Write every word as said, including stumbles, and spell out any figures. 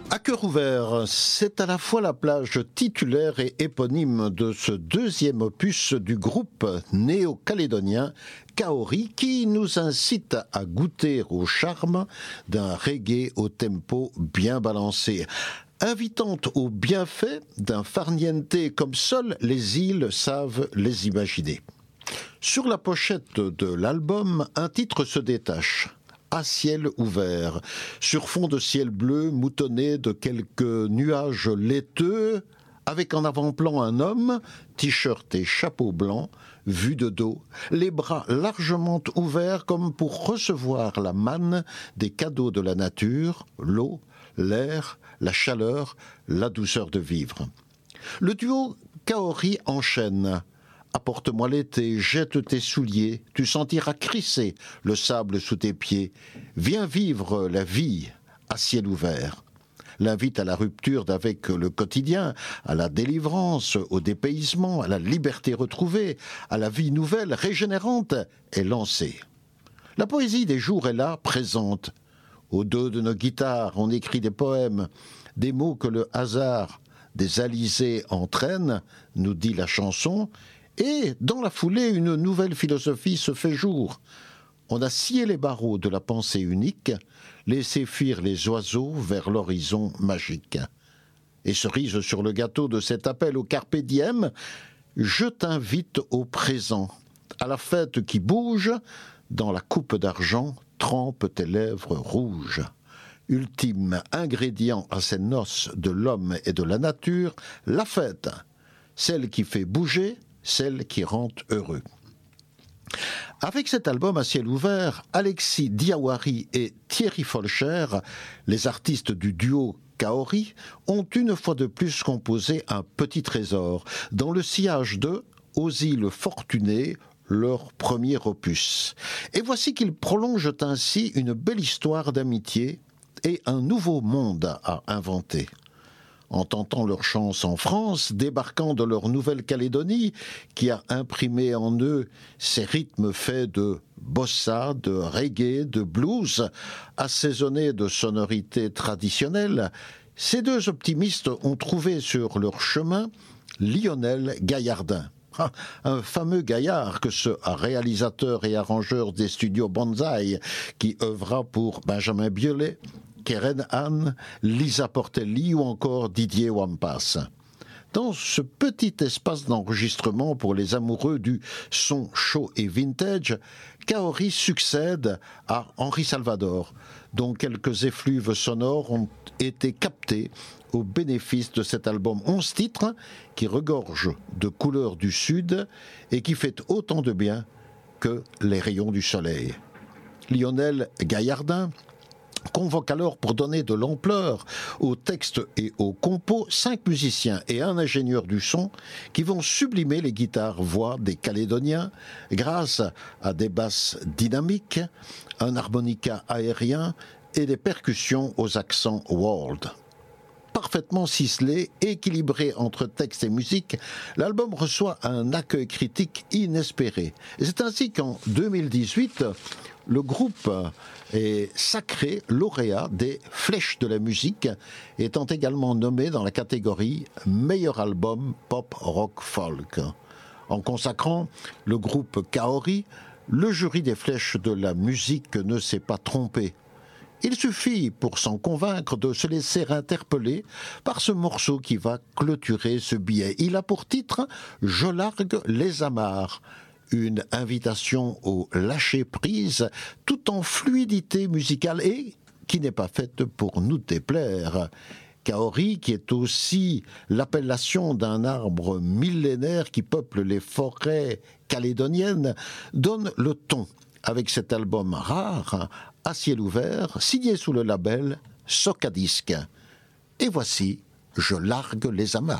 À cœur ouvert, c'est à la fois la plage titulaire et éponyme de ce deuxième opus du groupe néo-calédonien Kaori qui nous incite à goûter au charme d'un reggae au tempo bien balancé, invitant au bienfait d'un farniente comme seules les îles savent les imaginer. Sur la pochette de l'album, un titre se détache. À ciel ouvert, sur fond de ciel bleu moutonné de quelques nuages laiteux, avec en avant-plan un homme, t-shirt et chapeau blanc, vu de dos, les bras largement ouverts comme pour recevoir la manne des cadeaux de la nature, l'eau, l'air, la chaleur, la douceur de vivre. Le duo Kaori enchaîne. Apporte-moi l'été, jette tes souliers, tu sentiras crisser le sable sous tes pieds. Viens vivre la vie à ciel ouvert. L'invite à la rupture d'avec le quotidien, à la délivrance, au dépaysement, à la liberté retrouvée, à la vie nouvelle, régénérante, est lancée. La poésie des jours est là, présente. Au dos de nos guitares, on écrit des poèmes, des mots que le hasard des alizés entraîne, nous dit la chanson. Et, dans la foulée, une nouvelle philosophie se fait jour. On a scié les barreaux de la pensée unique, laissé fuir les oiseaux vers l'horizon magique. Et cerise sur le gâteau de cet appel au carpe diem, je t'invite au présent, à la fête qui bouge, dans la coupe d'argent, trempe tes lèvres rouges. Ultime ingrédient à ces noces de l'homme et de la nature, la fête, celle qui fait bouger, celle qui rend heureux. Avec cet album à ciel ouvert, Alexis Diawari et Thierry Folcher, les artistes du duo Kaori, ont une fois de plus composé un petit trésor dans le sillage de Aux îles fortunées, leur premier opus. Et voici qu'ils prolongent ainsi une belle histoire d'amitié et un nouveau monde à inventer. En tentant leur chance en France, débarquant de leur Nouvelle-Calédonie, qui a imprimé en eux ces rythmes faits de bossa, de reggae, de blues, assaisonnés de sonorités traditionnelles, ces deux optimistes ont trouvé sur leur chemin Lionel Gaillardin. Ah, un fameux gaillard que ce réalisateur et arrangeur des studios Banzai qui œuvra pour Benjamin Biolay, Keren Anne, Lisa Portelli ou encore Didier Wampas. Dans ce petit espace d'enregistrement pour les amoureux du son chaud et vintage, Kaori succède à Henri Salvador, dont quelques effluves sonores ont été captés au bénéfice de cet album onze titres qui regorge de couleurs du Sud et qui fait autant de bien que les rayons du soleil. Lionel Gaillardin convoque alors pour donner de l'ampleur aux textes et aux compos cinq musiciens et un ingénieur du son qui vont sublimer les guitares-voix des Calédoniens grâce à des basses dynamiques, un harmonica aérien et des percussions aux accents world. Parfaitement ciselé, équilibré entre texte et musique, l'album reçoit un accueil critique inespéré. Et c'est ainsi qu'en deux mille dix-huit, le groupe est sacré lauréat des Flèches de la musique, étant également nommé dans la catégorie Meilleur album pop rock folk. En consacrant le groupe Kaori, le jury des Flèches de la musique ne s'est pas trompé. Il suffit, pour s'en convaincre, de se laisser interpeller par ce morceau qui va clôturer ce billet. Il a pour titre « Je largue les amarres », une invitation au lâcher-prise tout en fluidité musicale et qui n'est pas faite pour nous déplaire. Kaori, qui est aussi l'appellation d'un arbre millénaire qui peuple les forêts calédoniennes, donne le ton avec cet album rare, à ciel ouvert, signé sous le label Socadisc. Et voici « Je largue les amarres ».